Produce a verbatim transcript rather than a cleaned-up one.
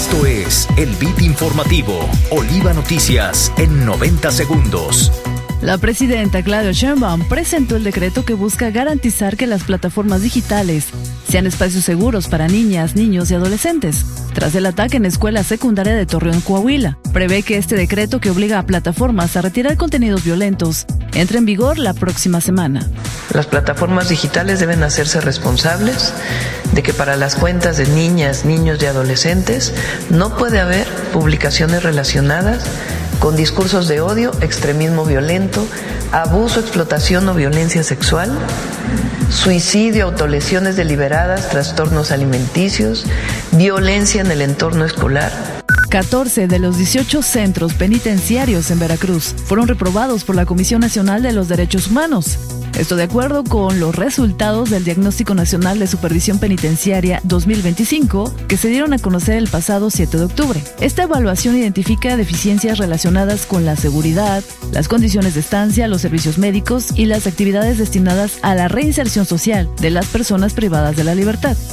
Esto es el Beat Informativo, Oliva Noticias en noventa segundos. La presidenta Claudia Sheinbaum presentó el decreto que busca garantizar que las plataformas digitales sean espacios seguros para niñas, niños y adolescentes. Tras el ataque en la escuela secundaria de Torreón, Coahuila, prevé que este decreto que obliga a plataformas a retirar contenidos violentos entre en vigor la próxima semana. Las plataformas digitales deben hacerse responsables de que para las cuentas de niñas, niños y adolescentes no puede haber publicaciones relacionadas con discursos de odio, extremismo violento, abuso, explotación o violencia sexual, suicidio, autolesiones deliberadas, trastornos alimenticios, violencia en el entorno escolar. catorce de los dieciocho centros penitenciarios en Veracruz fueron reprobados por la Comisión Nacional de los Derechos Humanos. Esto de acuerdo con los resultados del Diagnóstico Nacional de Supervisión Penitenciaria dos mil veinticinco, que se dieron a conocer el pasado siete de octubre. Esta evaluación identifica deficiencias relacionadas con la seguridad, las condiciones de estancia, los servicios médicos y las actividades destinadas a la reinserción social de las personas privadas de la libertad.